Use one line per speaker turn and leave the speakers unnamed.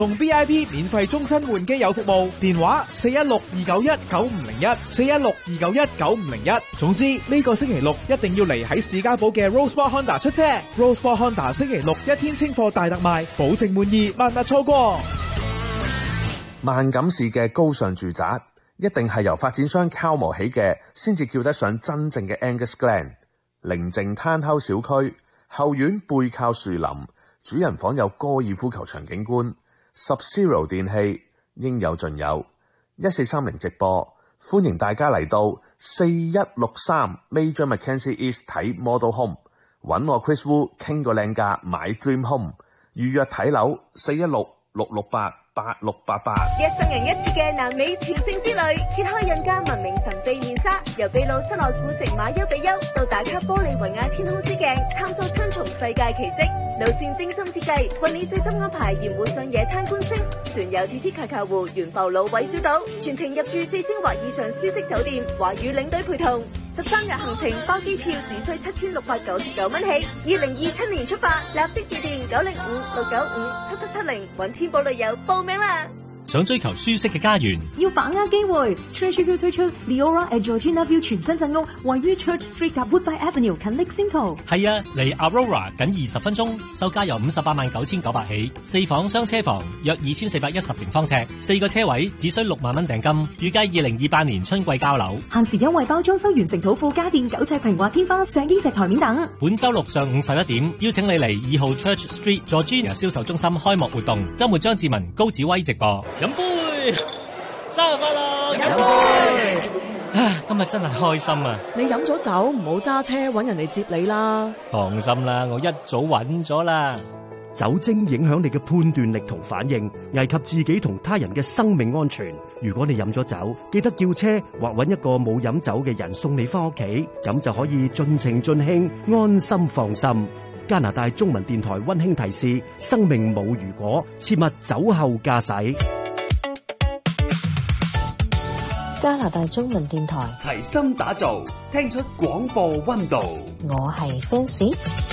同 VIP 免費終身換機油服務，電話416-291-9501，416-291-9501。總之呢個星期六一定要嚟喺士嘉堡嘅 Roseport Honda 出車。Roseport Honda 星期六一天清貨大特賣，保證滿意，萬勿錯過。
萬錦市嘅高尚住宅一定係由發展商敲磨起嘅，先至叫得上真正嘅 Angus Glen。寧靜攤口小區，後院背靠樹林，主人房有高爾夫球場景觀。Sub-Zero 電器應有盡有，1430直播，歡迎大家嚟到4163 Major Mackenzie East 睇 Model Home， 揾我 Chris Wu 傾個靚價買 Dream Home， 預約睇樓416-668-8688。
一生人一次嘅南美朝聖之旅，揭開印加文明神秘面紗，由秘魯室內古城馬丘比丘到打卡玻利維亞天空之鏡，探索雙重世界奇蹟。路線精心設計，為你細心安排沿湖上野餐觀星，船遊鐵鐵卡卡湖、懸浮蘆葦小島，全程入住4星或以上舒適酒店，華語領隊陪同。13日行程包機票只需7699蚊起，2027年出發，立即致電905-695-7770揾天寶旅遊報名啦！
想追求舒適嘅家園，
要把握機會。Treasure View 推出 Leora at Georgina View 全新鎮屋，位於 Church Street 及 Woodbine Avenue 近 Lexington。
係啊，離 Aurora 僅20分鐘，售價由589900起，4房雙車房，約2410平方尺，4個車位，只需6萬蚊訂金，預計2028年春季交樓。
限時優惠包裝修完成土庫家電9尺平滑天花、石英石台面等。
本週六上午11點，邀請你嚟2號 Church Street Georgina 銷售中心開幕活動，週末張志文、高子威直播。飲杯，生日快樂！飲杯！今日真係開心啊！
你飲咗酒唔好揸車，搵人嚟接你啦。
放心啦，我一早揾咗啦。
酒精影響你嘅判斷力同反應，危及自己同他人嘅生命安全。如果你飲咗酒，記得叫車或搵一個冇飲酒嘅人送你翻屋企，咁就可以盡情盡興，安心放心。加拿大中文電台溫馨提示：生命冇如果，切勿酒後駕駛。
加拿大中文電台
齊心打造，聽出廣播溫度。
我係 Fancy。